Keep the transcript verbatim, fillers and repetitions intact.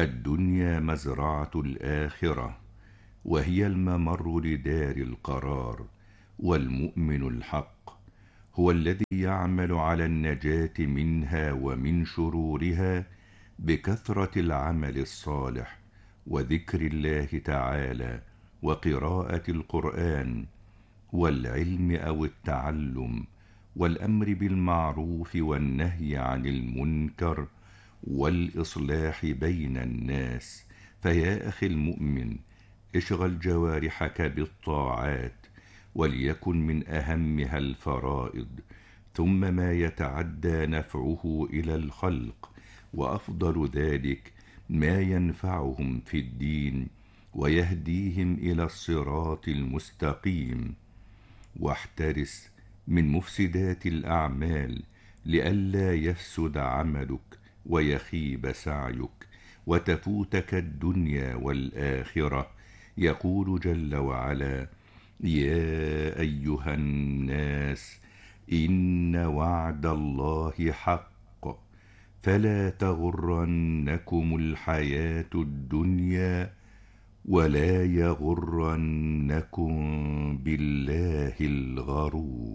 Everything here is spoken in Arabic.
الدنيا مزرعة الآخرة، وهي الممر لدار القرار. والمؤمن الحق هو الذي يعمل على النجاة منها ومن شرورها بكثرة العمل الصالح وذكر الله تعالى وقراءة القرآن والعلم أو التعلم والأمر بالمعروف والنهي عن المنكر والإصلاح بين الناس. فيا أخي المؤمن، اشغل جوارحك بالطاعات، وليكن من أهمها الفرائض، ثم ما يتعدى نفعه إلى الخلق، وأفضل ذلك ما ينفعهم في الدين ويهديهم إلى الصراط المستقيم. واحترس من مفسدات الأعمال لئلا يفسد عملك ويخيب سعيك وتفوتك الدنيا والآخرة. يقول جل وعلا: يا أيها الناس إن وعد الله حق فلا تغرنكم الحياة الدنيا ولا يغرنكم بالله الغرور.